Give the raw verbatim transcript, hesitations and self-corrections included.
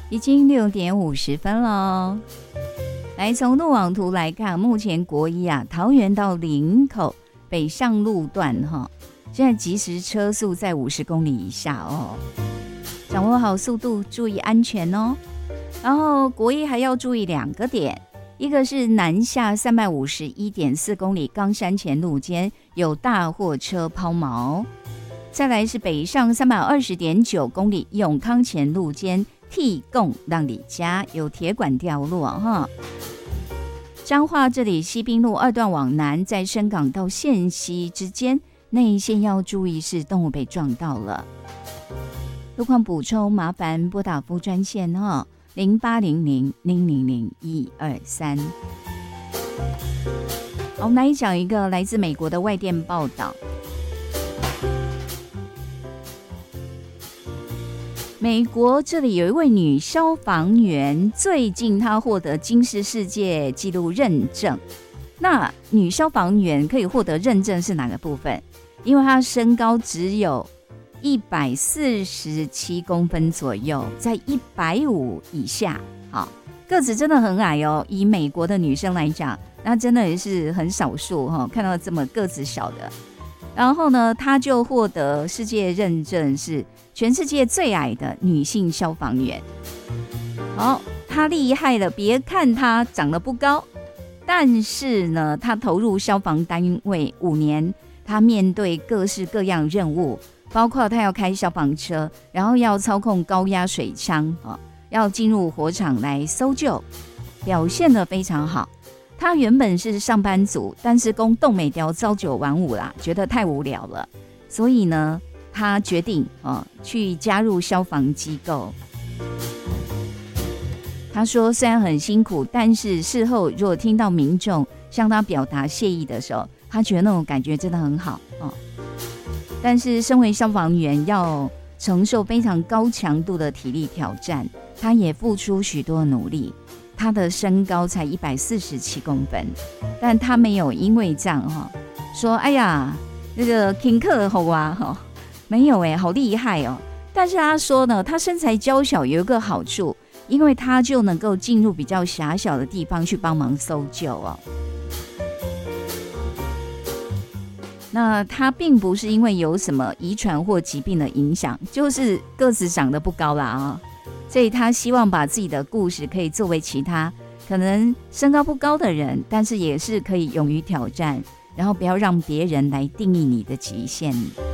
已经六点五十分了。来，从路网图来看，目前国一啊，桃园到林口北上路段哈，现在即时车速在五十公里以下哦，掌握好速度，注意安全哦。然后国一还要注意两个点，一个是南下三百五十一点四公里冈山前路间有大货车抛锚，再来是北上三百二十点九公里永康前路间替供让里家有铁管掉落哈。彰化这里西滨路二段往南，在深港到线溪之间内线要注意是动物被撞到了。路况补充麻烦拨打服务专线哈，零八零零零零零一二三。我们来讲一个来自美国的外电报道。美国这里有一位女消防员，最近她获得金氏世界纪录认证。那女消防员可以获得认证是哪个部分？因为她身高只有一百四十七公分左右，在一百五以下，好，个子真的很矮哦。以美国的女生来讲，那真的也是很少数哈，看到这么个子小的。然后呢，她就获得世界认证是全世界最矮的女性消防员。好，她厉害了，别看她长得不高，但是呢，她投入消防单位五年，她面对各式各样任务，包括她要开消防车，然后要操控高压水枪，要进入火场来搜救，表现得非常好。他原本是上班族，但是公动美雕朝九晚五啦，觉得太无聊了，所以呢，他决定、哦、去加入消防机构。他说虽然很辛苦，但是事后如果听到民众向他表达谢意的时候，他觉得那种感觉真的很好、哦、但是身为消防员要承受非常高强度的体力挑战，他也付出许多努力。他的身高才一百四十七公分，但他没有因为这样、哦、说哎呀那个挺克好啊、哦、没有哎，好厉害哦。但是他说呢，他身材娇小有一个好处，因为他就能够进入比较狭小的地方去帮忙搜救哦。那他并不是因为有什么遗传或疾病的影响，就是个子长得不高啦啊、哦。所以他希望把自己的故事可以作为其他可能身高不高的人，但是也是可以勇于挑战，然后不要让别人来定义你的极限。